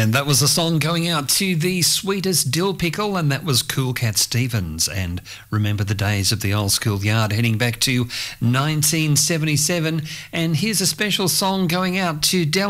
And that was a song going out to the sweetest dill pickle, and that was Cool Cat Stevens. And remember the days of the old school yard, heading back to 1977. And here's a special song going out to Del